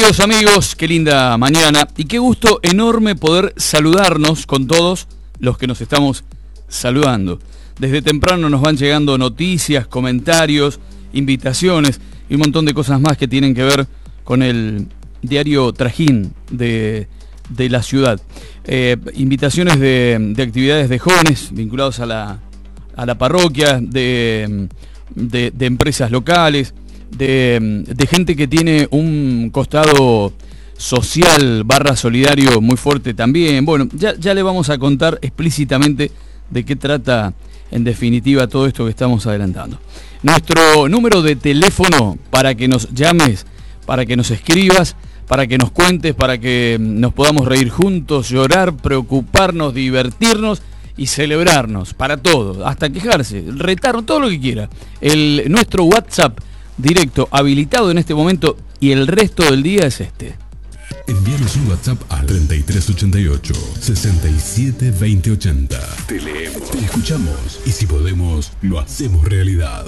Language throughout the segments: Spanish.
Queridos amigos, qué linda mañana y qué gusto enorme poder saludarnos con todos los que nos estamos saludando. Desde temprano nos van llegando noticias, comentarios, invitaciones y un montón de cosas más que tienen que ver con el diario Trajín de la ciudad. Invitaciones de actividades de jóvenes vinculados a la parroquia, de empresas locales, de gente que tiene un costado social / solidario muy fuerte también. Bueno, ya le vamos a contar explícitamente de qué trata en definitiva todo esto que estamos adelantando. Nuestro número de teléfono para que nos llames, para que nos escribas, para que nos cuentes, para que nos podamos reír juntos, llorar, preocuparnos, divertirnos y celebrarnos, para todo, hasta quejarse, retarnos, todo lo que quiera. Nuestro WhatsApp directo habilitado en este momento y el resto del día es este. Envíanos un WhatsApp al 3388 67 20 80. Te leemos, te escuchamos y si podemos, lo hacemos realidad.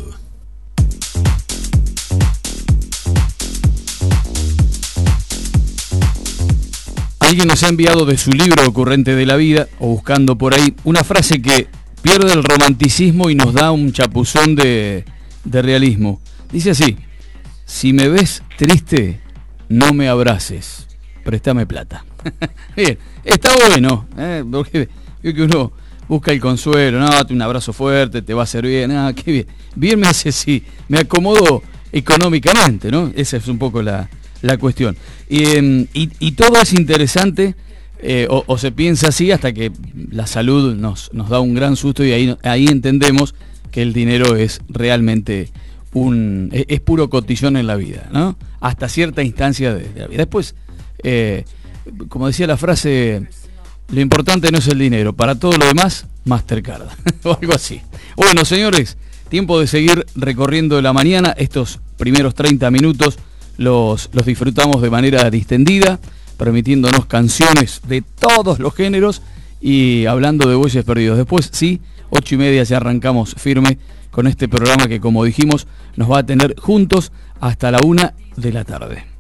Alguien nos ha enviado de su libro Ocurrente de la Vida, o buscando por ahí, una frase que pierde el romanticismo y nos da un chapuzón de realismo. Dice así: si me ves triste, no me abraces, préstame plata. Bien, está bueno, porque veo que uno busca el consuelo, no, un abrazo fuerte, te va a hacer bien, qué bien. Bien me hace sí, me acomodo económicamente, ¿no? Esa es un poco la cuestión. Y todo es interesante, o se piensa así hasta que la salud nos da un gran susto y ahí entendemos que el dinero es realmente es puro cotillón en la vida, ¿no? Hasta cierta instancia de la vida. Después, como decía la frase, lo importante no es el dinero, para todo lo demás, Mastercard, o algo así. Bueno, señores, tiempo de seguir recorriendo la mañana. Estos primeros 30 minutos los disfrutamos de manera distendida, permitiéndonos canciones de todos los géneros y hablando de bueyes perdidos. Después, sí, 8:30 ya arrancamos firme con este programa que, como dijimos, nos va a tener juntos hasta la 1 de la tarde.